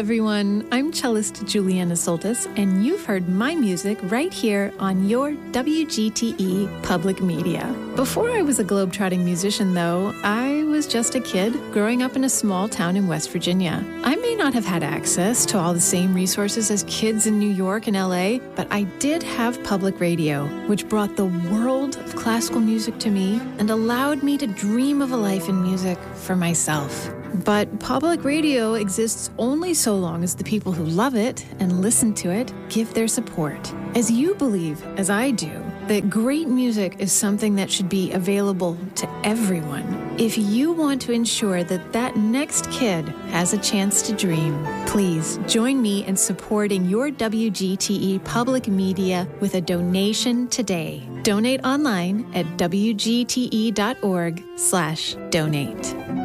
everyone. I'm cellist Juliana Soltis, and you've heard my music right here on your WGTE Public Media. Before I was a globetrotting musician, though, I was just a kid growing up in a small town in West Virginia. I may not have had access to all the same resources as kids in New York and LA, but I did have public radio, which brought the world of classical music to me and allowed me to dream of a life in music for myself. But public radio exists only so long as the people who love it and listen to it give their support. As you believe, as I do, that great music is something that should be available to everyone, if you want to ensure that that next kid has a chance to dream, please join me in supporting your WGTE public media with a donation today. Donate online at wgte.org/donate.